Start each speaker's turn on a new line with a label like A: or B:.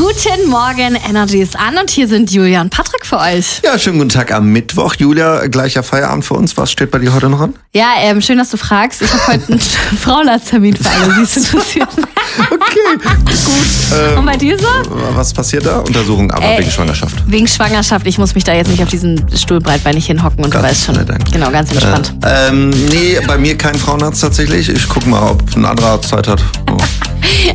A: Guten Morgen, Energy ist an und hier sind Julia und Patrick für euch.
B: Ja, schönen guten Tag am Mittwoch. Julia, gleicher Feierabend für uns. Was steht bei dir heute noch an?
A: Ja, schön, dass du fragst. Ich habe heute einen Frauenarzttermin für alle, die es interessiert.
B: Okay, gut.
A: Und bei dir so?
B: Was passiert da? Untersuchung, aber wegen Schwangerschaft.
A: Wegen Schwangerschaft. Ich muss mich da jetzt nicht auf diesen Stuhl breitbeinig hinhocken und du weißt schon. Genau, ganz entspannt.
B: Nee, bei mir kein Frauenarzt tatsächlich. Ich guck mal, ob ein anderer Arzt Zeit hat. Oh.